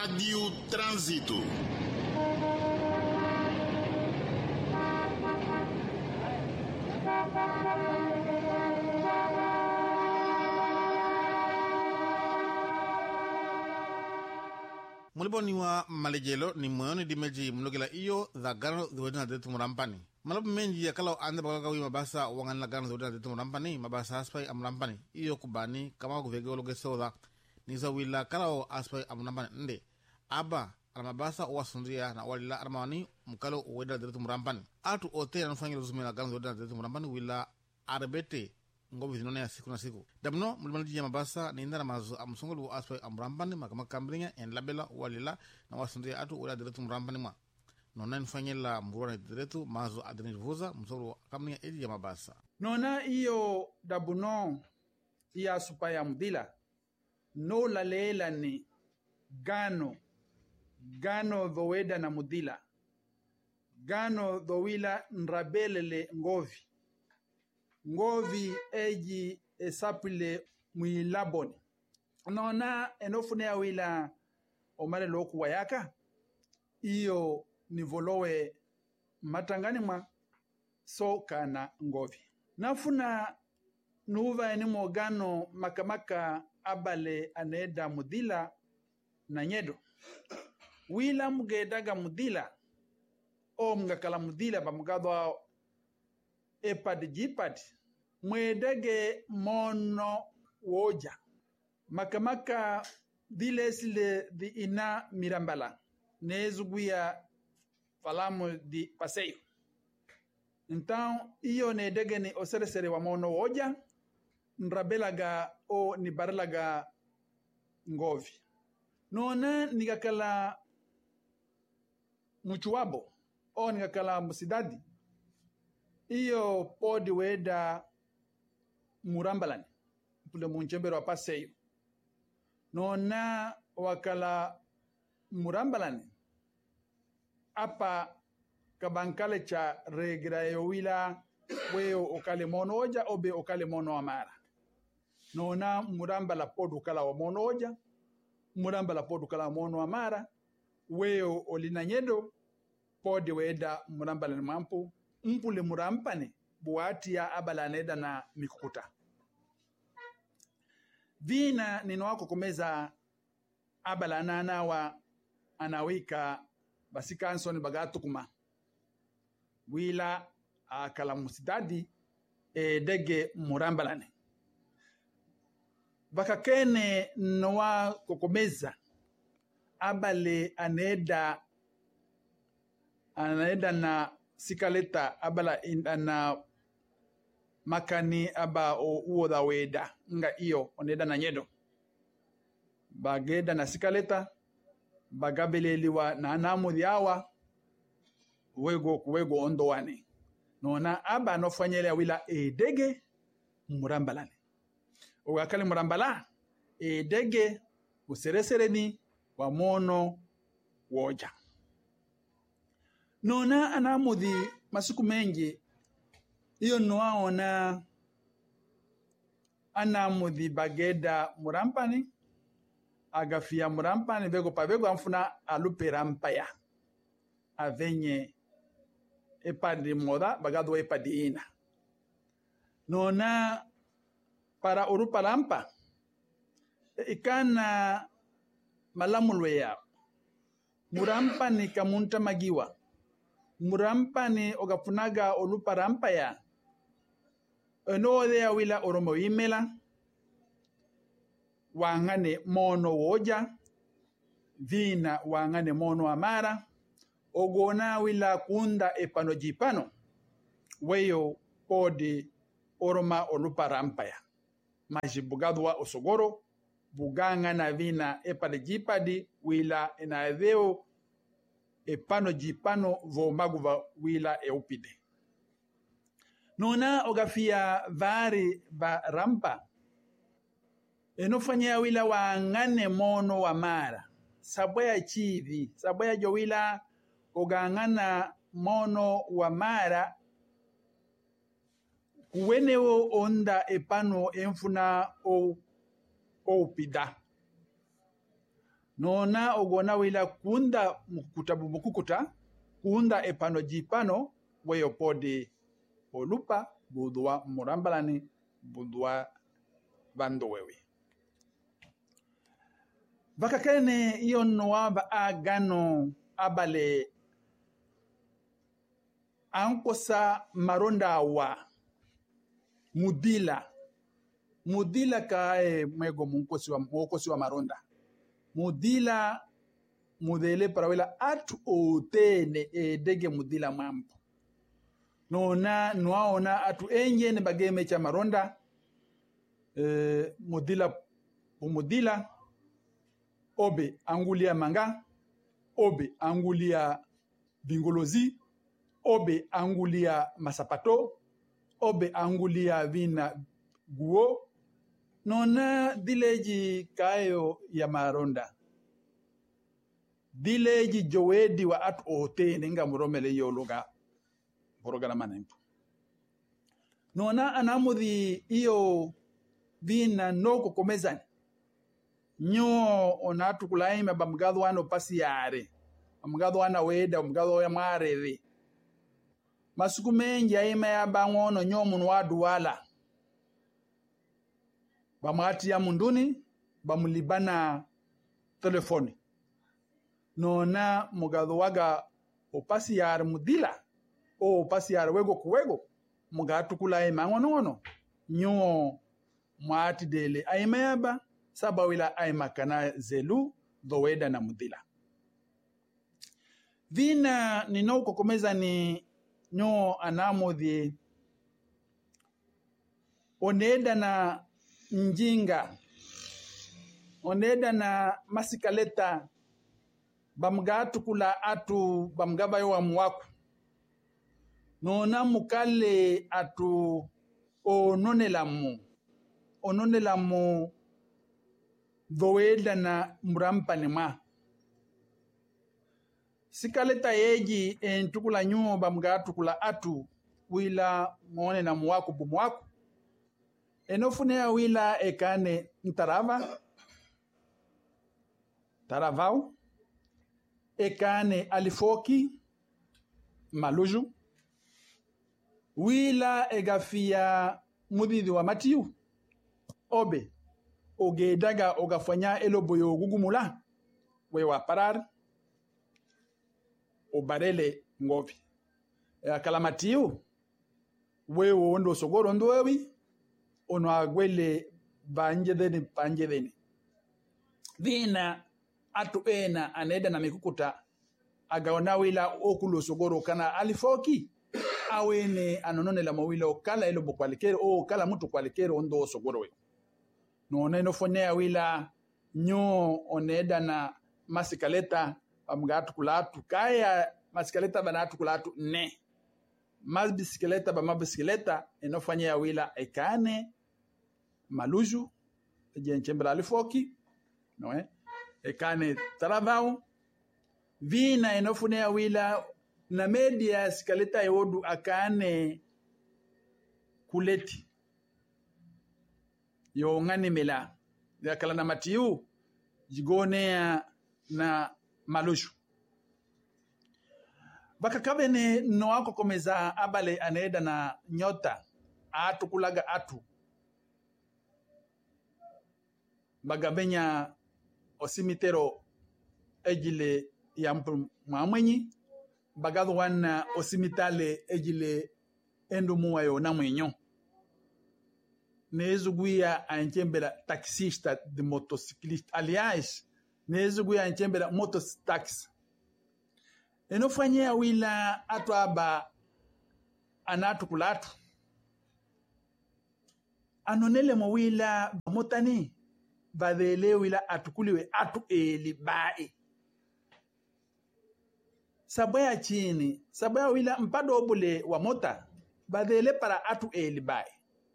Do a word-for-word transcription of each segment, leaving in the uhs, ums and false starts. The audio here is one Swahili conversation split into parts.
Rádio Trânsito. Muliboni wa malejelo ni moyoni dimeji mlogela iyo za gano ziwedina zetu murampani. Malabu menji ya kalau ande baka wi mabasa wangana gano ziwedina zetu murampani, mabasa aspai amurampani. Iyo kubani kama kuvege ologe soda. Nisa wila kalau aspai amurampani nde. Aba alamabasa wasundia na walila aramani mkalo uwedina zetu murampani. Atu ote na nufangile uzumila gano ziwedina zetu murampani wila arbete ngobi zinone ya siku na siku. Dabno mulmaliji ya mabasa ni indara mazu amusungulu aspai amurampani makama kambrinya en labela walila na wasundia atu uwedina zetu murampani ma. Nona nfanyela mburuana diretu mazu adrenivuza msoro kambrinya edi ya mabasa. Nona iyo dabuno iya supaya mudila. No la leela ni gano gano dhoweda na mudila. Gano dhowila nrabelele ngovi. Ngovi eji esapile mwilaboni. Nona enofune wila omale loku wayaka. Iyo nivolowe matangani mwa so kana ngovi. Nafuna nuva enimo gano makamaka abale aneda mudila na nyedo. Wila mgedaga mudila o mgakala mudila ba mgadwa epad jipad mwedege mono woja. Makamaka dile sile di ina mirambala nezuguya falamu di paseio. Então, iyo ne dege ni osere sere wa mono woja nrabelaga o ni barlaga ngovi. Nona nigakala muchuabo o nigakala musidadi. Iyo podi weda murambalani. Pule munchembero apaseyo. Nona wakala murambalani. Apa kabankale cha regra yowila weo okale mono oja obe okale mono amara. Nona murambala podu kala wa mono oja. Murambala podu kala wa mono amara. Weo olina nyedo. Podi weda murambala ni mampu. Mpule murampane. Buati ya abala neda na mikukuta. Vina ninoako kumeza abala nanawa anawika basika ansoni bagatu kuma. Wila akala musidadi e dege murambalane. Baka kene noa kokomeza abale aneda aneda na sikaleta abala na makani aba o uoda weda nga iyo oneda na nyedo. Bageda na sikaleta bagabeleliwa na anamu diawa wego wego ondowane. Nona aba no fanyele wila edege murambalane. Ugakale murambala edege useresereni wa mono woja. Nona anamudhi masuku mengi iyo noaona anamudhi bageda murampani agafia murampani vego pa vego amfuna alupe rampaya avenye epadi moda bagado epadi ina. Nona para urupa lampa ikana malamulweya murampani kamunta magiwa murampani ogafunaga olupa rampaya eno de awila oromo imela wangane mono woja vina wangane mono amara ogona wila kunda epano jipano weyo podi oroma olupa rampaya majibugadwa osogoro buganga na vina epade jipadi wila enaedheo epano jipano vomaguva wila eupide. Nona ogafia vari ba rampa enofanya wila wangane mono wa mara saboya chivi saboya jo wila ogangana mono wa mara kuweneo onda epano enfuna o o pida. nona ogona wila kunda mukutabu mukukuta kunda epano jipano weyo podi olupa budua murambalani budua bando wewe vakakene iyo noaba agano abale ankosa maronda wa mudila mudila kae mwego munkosi wa mwokosi wa maronda mudila mudele parawela atu otene edege mudila mambo nona nwaona atu enje ne bageme cha maronda e, mudila mudila obe angulia manga obe angulia bingolozi obe angulia masapato obe angulia vina guo nona dileji kayo ya maronda dileji jowedi wa atu ote ninga muromele yoluga borogala manempu nona anamudhi iyo vina noko komezani nyo onatu kulaima bamgado wano pasi yare bamgado wana weda bamgado ya mareve masuku menji aima ya bangono nyo munu wadu wala bamati ya munduni bamulibana telefoni nona mugado waga opasi yare mudila o opasi yare wego kuwego mugatu kulaima ngono ngono nyo mwati dele aima ya ba saba wila aima kana zelu doweda na mudila vina ninauko komeza ni nyo anamodhi oneda na njinga oneda na masikaleta bamgatu kula atu bamgaba yo amwaku nona mukale atu ononelamu ononelamu doweda na murampani ma sikaleta yeji entukula nyuo bamgatukula atu wila ngone na muwaku bumuwaku enofunea wila ekane ntarava taravau ekane alifoki maluju wila egafia mudhidhi wa matiu obe ogedaga ogafanya eloboyo gugumula wewa parar obarele ngovi e kalamatiu wewo ondo sogoro ndowi ono agwele banje deni panje deni vina atu ena aneda na mikukuta agaona wila okulo sogoro kana alifoki awene anonone la mawila okala elo bokwalikero o kala mtu kwalikero ondo sogoro we no neno fonea wila nyo oneda na masikaleta bamgatu kulatu kaya masikaleta banatu kulatu ne mas bisikleta ba mabisikleta enofanya wila ekane maluju jenchembra alifoki no eh ekane taravau vina enofunea wila na media sikaleta yodu akane kuleti yo ngani mela ya kala na matiu jigonea na malushu baka kabene no ako komeza abale aneda na nyota atu kulaga atu bagabenya osimitero ejile yampu mamwenyi bagado wana osimitale ejile endumu wayo na mwenyo nezuguia anchembela taxista de motociclista aliás nezuguia anchembela mototaxi enofanyia wila atu aba anatu kulatu anonele mo wila motani badele wila atukuliwe atu eli bae sabaya chini sabaya wila mpado obule wa mota badele para atu eli bae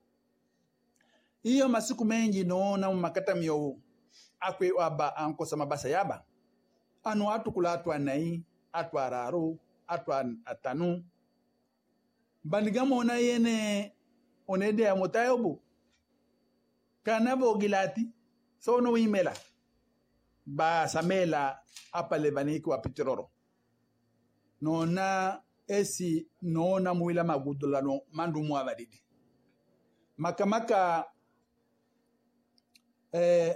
iyo masiku menji noona makata miyo akwe waba ankosa mabasa yaba anu atu kulatu anai atu araru atu atanu bandigamo na yene onede ya motayobu kanabo gilati so no imela ba samela apale vaniki wa pitiroro nona esi nona muila magudulano mandu muavadidi makamaka eh,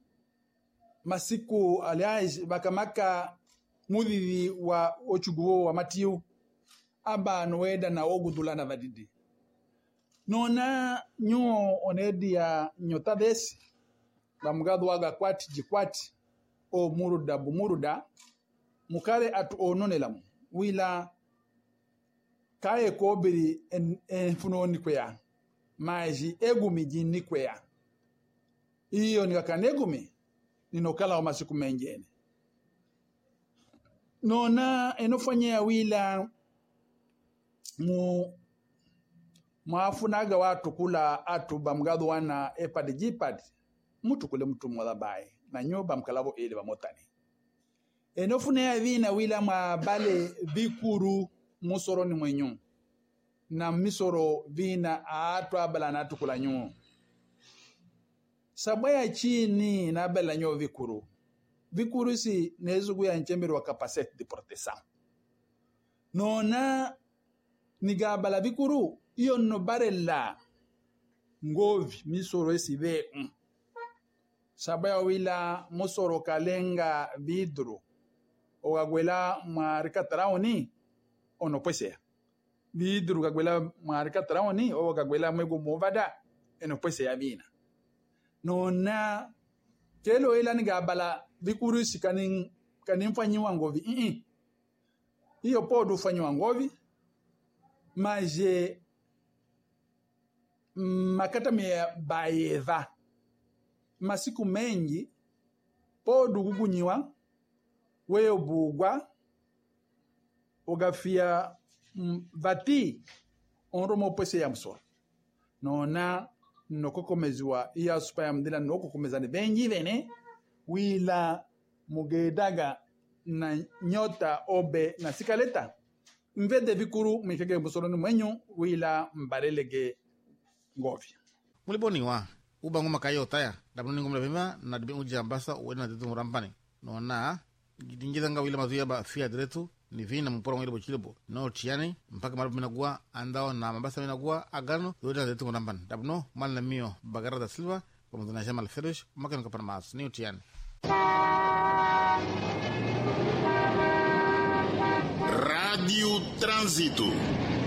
masiku aliaj makamaka mudidi wa ochuguo wa matiu aba noeda na ogudulana vadidi nona nyo onedi ya nyota desi bamugadu waga kwati jikwati o muruda bumuruda mukare atu ononelamu wila kaye kobiri en, en funoni kwea maji egumi jini kwea iyo ni kakanegumi ninokala wa masiku menjene nona enofanya wila mu mwafunaga watu kula atu bamgadu wana epad jipad mutu kule mtu mwadabai na nyoba mkalabo ele bamotani enofune ya vina wila mabale bikuru musoro ni mwenyu na misoro vina atu abala na atu kula nyu sabaya chini na abala nyo vikuru vikuru si nezugu ya nchemberu wa capacete de protection nona nigabala vikuru iyo no barela ngovi misoro esi ve mm. sabaya wila musoro kalenga vidru ogagwela marika taraoni ono pwesea vidru gagwela marika taraoni o gagwela mwego movada eno pwesea vina nona kelo ila nigabala vikuru si kanin kanin fanyiwa ngovi i i iyo podu fanyiwa ngovi maje makata me baeva masiku mengi podu gugunyiwa weyo bugwa ogafia vati onromo pese ya msoro nona nokokomezwa iya supa ya mdila nokokomezani benji vene wila mugedaga na nyota obe na sikaleta mvede vikuru mikeke msoro ni mwenyu wila mbarelege ngovi muliboniwa ubangu makayota ya dabno ningo mlabima na dibi uji ambasa uwena tetu murampani nona dinjidanga wila mazuya ba fia diretu ni vina mpora mwile bochilebo no tiani mpaka marubu minagua andao na mabasa minagua agano uwena tetu murampani dabno malina mio bagara da silva kwa mzuna jama alferish maka nukapana maas ni utiani Radio Trânsito.